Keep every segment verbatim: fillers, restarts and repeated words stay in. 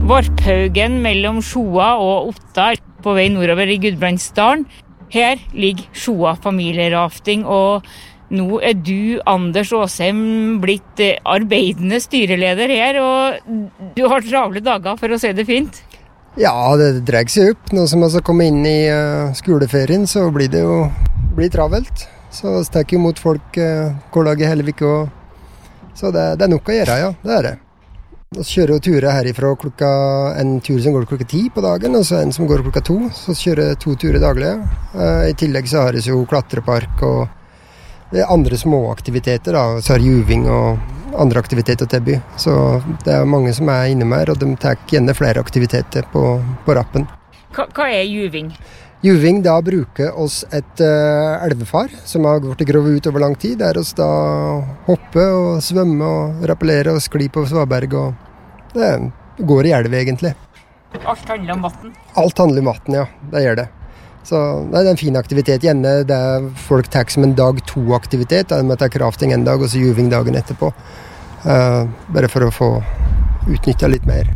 Varphaugen mellom Sjoa og Otta på vei nordover i Gudbrandsdalen. Her ligger Sjoa familierafting, og nå er du, Anders Åsheim, blitt arbeidende styreleder her, og du har travle dager for å si det fint. Ja, det dreier seg opp. Nå som vi skal komme inn i skoleferien, så blir det jo blir travelt. Så vi tar imot folk hver dag i hele uka. Så det, det er nok å gjøre, ja. Det er det. Vi kjører jo turer herifra klokka, en tur som går klokka ti på dagen, og så en som går klokka to. Så vi kjører to turer daglig. I tillegg så har vi jo klatrepark og det er andre små aktiviteter, da. Så har juving og andre aktiviteter til by. Så det er mange som er inne med, og de tar gjerne flere aktiviteter på, på rappen. Hva, hva er juving? Juving, da bruker oss et uh, elvefar som har vært grovet ut over lang tid. Der oss da hopper og svømmer og rappellerer og sklir på svaberg. Og det går i elv egentlig. Alt handler om vatten? Alt handler om vatten, ja. Det gjør det. Så det er en fin aktivitet. Gjerne det er folk tar som en dag to aktivitet. De tar krafting en dag og så juving dagen etterpå. Uh, bare for å få utnyttet litt mer.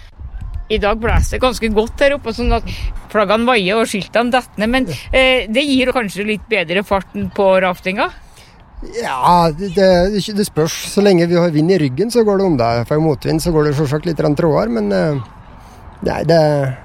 I dag blæser det ganske godt her oppe, sånn at flaggene vaier og skiltene detter ned, men eh, det gir kanskje litt bedre farten på raftinga? Ja, det, det, det spørs. Så lenge vi har vind i ryggen, så går det om det. For motvind så går det selvsagt litt trådere, men eh, nei, det,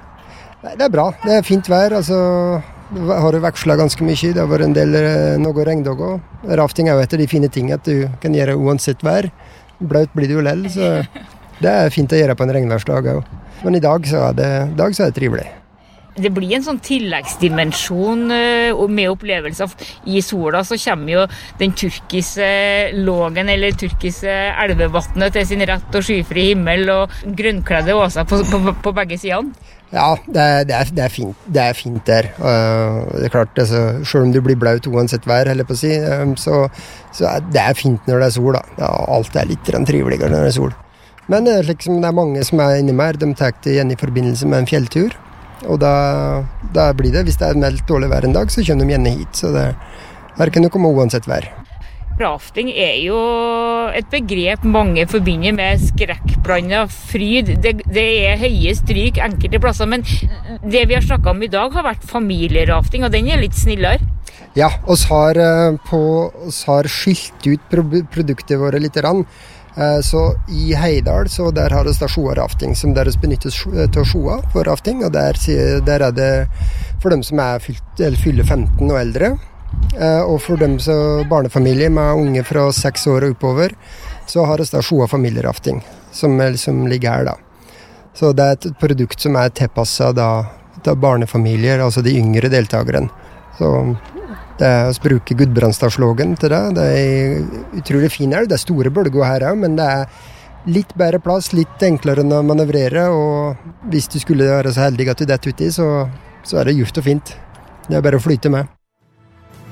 det er bra. Det er fint vær, altså det har jo vekslet ganske mye. Det har vært en del noe regndag også. Rafting er jo etter de fine tingene at du kan gjøre uansett vær. Blaut blir det jo lell, så det er fint å gjøre på en regnværsdag også. Men i dag så er det, dag så er det trivelig. Det blir en sånn tilleggsdimensjon med opplevelser. I sola så kommer jo den turkise lågen eller turkise elvevattnet til sin rett og skyfri himmel og grønnkledde åser på, på, på begge sidene. Ja, det er, det er, det er, fint, det er fint der. Uh, det er klart, altså, selv om du blir blaut uansett vær, heller på å si, um, så, så er det er fint når det er sol. Da. Ja, alt er litt triveligere når det er sol. Men det er, liksom, det er mange som er inne med, de tar det igjen i forbindelse med en fjelltur. Og da, da blir det, hvis det er meldt dårlig vær en dag, så kommer de gjerne hit. Så det er ikke noe med uansett vær. Rafting er jo et begrep mange forbinder med skrekkblandet fryd. Det, det er høye stryk enkelte plasser, men det vi har snakket om i dag har vært familierafting, og den er litt snillere. Ja, oss har, på, oss har skilt ut produktet våre litt rann. Så i Heidal, så der har det da Sjoa rafting, som der benyttes til Sjoa for rafting, og der, der er det for dem som er fylt, eller fyller femten og eldre, og for dem som barnefamilie med unge fra seks år og oppover, så har det da Sjoa familierafting, som liksom ligger her da. Så det er et produkt som er tilpasset da, da barnefamilier, altså de yngre deltakerne. Så det er å bruke Gudbrandsdalslågen til det. Det er utrolig fin elv. Det er store bølger her også, men det er litt bedre plass, litt enklere å manøvrere, og hvis du skulle være så heldig at du detter uti, så, så er det gjort og fint. Det er bare å flyte med.